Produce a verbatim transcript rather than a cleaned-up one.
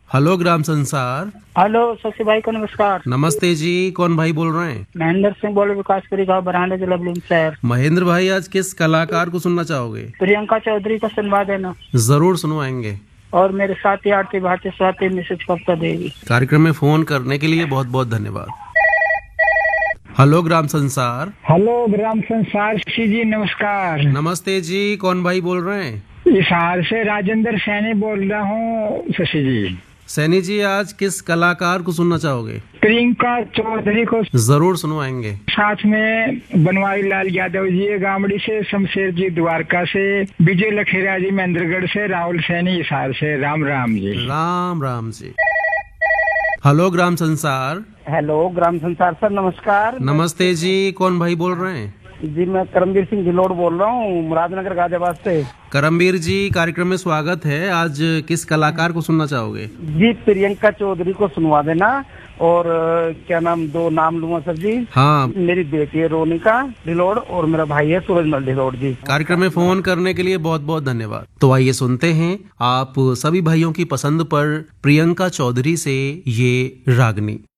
Hello ग्राम संसार। Hello Shashi भाई को नमस्कार। नमस्ते जी, कौन भाई बोल रहे हैं? महेंद्र सिंह बोल विकासपुरी गाँव बरांडा जिला बुलंदशहर। महेंद्र भाई, आज किस कलाकार को सुनना चाहोगे? प्रियंका चौधरी को सुनवा देना। जरूर सुनवाएंगे। और मेरे साथी आरती भारती स्वाति मिसेज कविता देवी। कार्यक्रम में फोन करने के लिए बहुत बहुत धन्यवाद। हेलो ग्राम संसार। हेलो ग्राम संसार शशि जी, नमस्कार। नमस्ते जी, कौन भाई बोल रहे हैं? इस हाल से राजेंद्र सैनी बोल रहा हूँ शशि जी। सैनी जी, आज किस कलाकार को सुनना चाहोगे? प्रियंका चौधरी को जरूर सुनवाएंगे। साथ में बनवारी लाल यादव जी गामड़ी से, शमशेर जी द्वारका से, विजय लखेरा जी महेंद्रगढ़ से, राहुल सैनी हिसार से। राम राम जी। राम राम जी। हेलो ग्राम संसार। हेलो ग्राम संसार सर, नमस्कार। नमस्ते जी, कौन भाई बोल रहे हैं? जी मैं करमवीर सिंह गिलोड बोल रहा हूँ, मुरादनगर गाजियाबाद से। करमवीर जी, कार्यक्रम में स्वागत है। आज किस कलाकार को सुनना चाहोगे? जी प्रियंका चौधरी को सुनवा देना। और क्या नाम, दो नाम लूंगा सर जी? हाँ। मेरी बेटी है रोनिका ढिलोड़ और मेरा भाई है सूरजमल ढिलोड़ जी। कार्यक्रम में फोन करने के लिए बहुत बहुत धन्यवाद। तो आइए सुनते हैं आप सभी भाइयों की पसंद पर प्रियंका चौधरी से ये रागनी।